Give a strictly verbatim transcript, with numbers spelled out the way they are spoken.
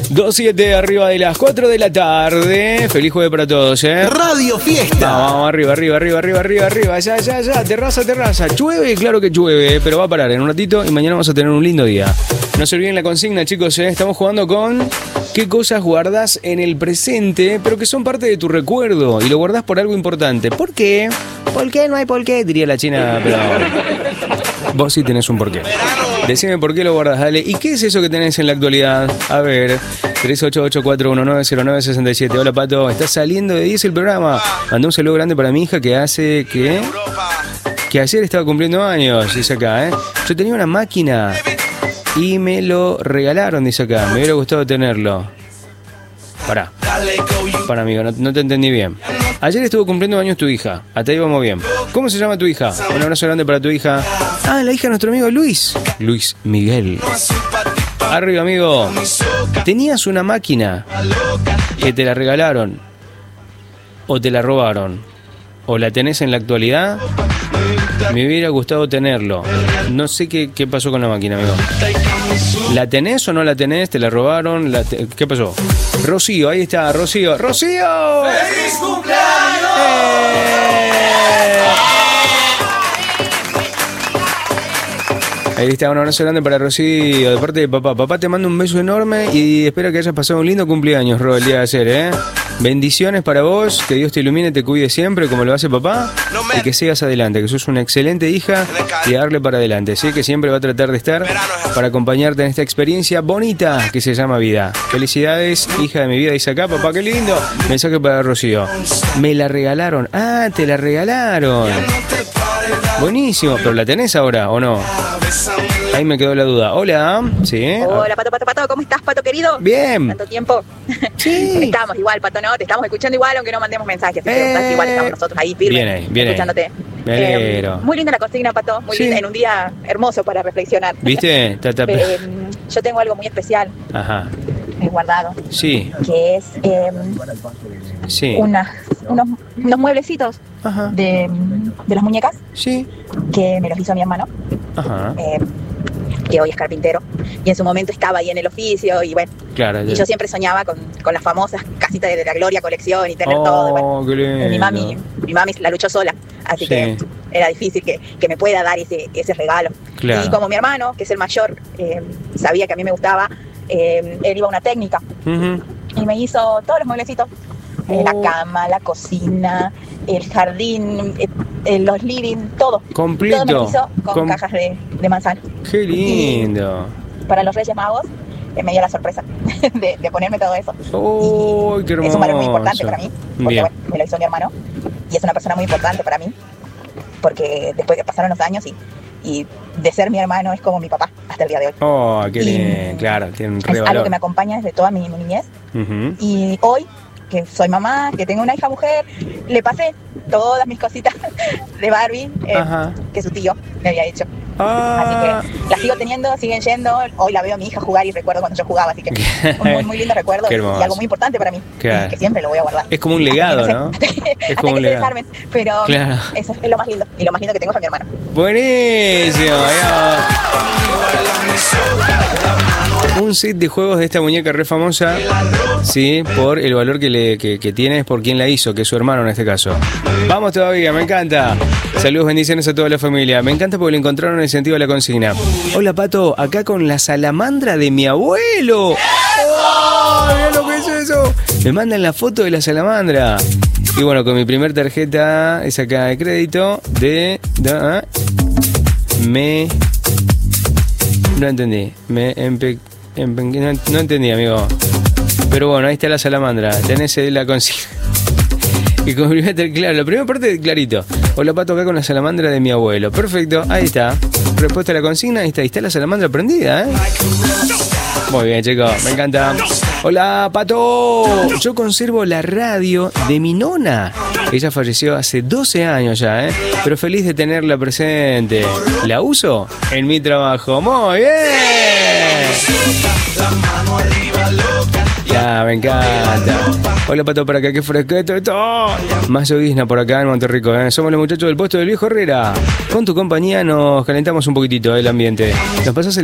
dos siete arriba de las cuatro de la tarde. Feliz jueves para todos, ¿eh? Radio Fiesta. Vamos, vamos, arriba, arriba, arriba, arriba, arriba, arriba. Allá, allá, allá. Terraza, terraza. Llueve, claro que llueve, pero va a parar en un ratito y mañana vamos a tener un lindo día. No se olviden la consigna, chicos, ¿eh? Estamos jugando con qué cosas guardás en el presente, pero que son parte de tu recuerdo y lo guardás por algo importante. ¿Por qué? ¿Por qué? No hay por qué, diría la china, pero vos sí tenés un porqué. Decime por qué lo guardás, dale. ¿Y qué es eso que tenés en la actualidad? A ver, tres ocho ocho cuatro uno nueve cero nueve seis siete. Hola, Pato, está saliendo de diez el programa. Mandé un saludo grande para mi hija que hace que... Que ayer estaba cumpliendo años, dice acá, ¿eh? Yo tenía una máquina y me lo regalaron, dice acá. Me hubiera gustado tenerlo. Pará. Pará, amigo, no, no te entendí bien. Ayer estuvo cumpliendo años tu hija. Hasta ahí vamos bien. ¿Cómo se llama tu hija? Un abrazo grande para tu hija. Ah, la hija de nuestro amigo Luis. Luis Miguel. Arriba, amigo. ¿Tenías una máquina que te la regalaron? ¿O te la robaron? ¿O la tenés en la actualidad? Me hubiera gustado tenerlo. No sé qué, qué pasó con la máquina, amigo. ¿La tenés o no la tenés? ¿Te la robaron? La te... ¿Qué pasó? Rocío, ahí está, Rocío. ¡Rocío! ¡Feliz cumpleaños! ¡Eh! Ahí está, un abrazo grande para Rocío, de parte de papá. Papá te manda un beso enorme y espero que hayas pasado un lindo cumpleaños, Ro, el día de ayer, ¿eh? Bendiciones para vos, que Dios te ilumine, te cuide siempre como lo hace papá y que sigas adelante, que sos una excelente hija y a darle para adelante, ¿sí? Que siempre va a tratar de estar para acompañarte en esta experiencia bonita que se llama vida. Felicidades, hija de mi vida, dice acá, papá, qué lindo. Mensaje para Rocío. Me la regalaron. Ah, te la regalaron. Buenísimo, pero ¿la tenés ahora o no? Ahí me quedó la duda. Hola, ¿sí? Hola, Pato, Pato, Pato, ¿cómo estás, Pato querido? Bien. ¿Tanto tiempo? Sí. Estamos igual, Pato, ¿no? Te estamos escuchando igual, aunque no mandemos mensajes. Eh. Igual estamos nosotros ahí firmes, Bien ahí, bien ahí. escuchándote. Me alegro. Eh, muy linda la consigna, Pato, muy Sí. linda, en un día hermoso para reflexionar. ¿Viste? Ta, ta, Eh, yo tengo algo muy especial Ajá. eh, guardado, Sí, que es eh, sí. una, unos, unos mueblecitos Ajá. de, de las muñecas Sí. que me los hizo mi hermano. Ajá. Eh, que hoy es carpintero, y en su momento estaba ahí en el oficio, y bueno, Claro. y yo siempre soñaba con, con las famosas casitas de la Gloria colección y tener Oh, todo. Y bueno, qué lindo. mi mami, mi mami la luchó sola, así Sí. que era difícil que, que me pueda dar ese, ese regalo. Claro. Y como mi hermano, que es el mayor, eh, sabía que a mí me gustaba, eh, él iba a una técnica Ujú. y me hizo todos los mueblecitos. Oh. La cama, la cocina, el jardín, eh, eh, los living, todo. Completo. Todo me lo hizo con Com- cajas de, de manzana. Qué lindo. Para los Reyes Magos eh, me dio la sorpresa de, de ponerme todo eso. ¡Oh, qué hermoso! Es un valor muy importante para mí, porque Bien. bueno, me lo hizo mi hermano y es una persona muy importante para mí, porque después que pasaron los años y, y de ser mi hermano es como mi papá hasta el día de hoy. Oh, qué Y lindo. Claro, tiene un Es re algo valor. que me acompaña desde toda mi, mi niñez, Ujú. y hoy que soy mamá, que tengo una hija mujer, le pasé todas mis cositas de Barbie eh, Ajá. que su tío me había hecho. Ah, Así que las sigo teniendo, siguen yendo. Hoy la veo a mi hija jugar y recuerdo cuando yo jugaba, así que un muy, muy lindo recuerdo Qué y hermoso. algo muy importante para mí, Claro. y que siempre lo voy a guardar. es como un Hasta que legado, sé, ¿no? hasta que, Es hasta como un que se legado. desarmen, pero Claro. eso es lo más lindo, y lo más lindo que tengo es a mi hermano. Buenísimo. Ya. Un set de juegos de esta muñeca re famosa, sí, por el valor que, le, que, que tiene, es por quien la hizo, que es su hermano en este caso. Vamos todavía, me encanta. Saludos, bendiciones a toda la familia. Me encanta porque le encontraron el sentido a la consigna. Hola, Pato, acá con la salamandra de mi abuelo. ¡Oh, mirá lo que es eso! Me mandan la foto de la salamandra. Y bueno, con mi primer tarjeta, es acá de crédito, de... de me... No entendí. Me empe... empe- no, no entendí, amigo. Pero bueno, ahí está la salamandra. Tenés la consigna. Y con mi primer, claro, la primera parte clarito. Hola, Pato, acá con la salamandra de mi abuelo. Perfecto, ahí está. Respuesta a la consigna, ahí está. Ahí está la salamandra prendida, ¿eh? Muy bien, chicos, me encanta. Hola, Pato. Yo conservo la radio de mi nona. Ella falleció hace doce años ya, ¿eh? Pero feliz de tenerla presente. ¿La uso? En mi trabajo. Muy bien. Ya, me encanta. Hola, Pato, para acá, qué fresqueto esto. Más Guisna por acá en Monterrico, ¿eh? Somos los muchachos del puesto del viejo Herrera. Con tu compañía nos calentamos un poquitito el ambiente. ¿Nos pasas el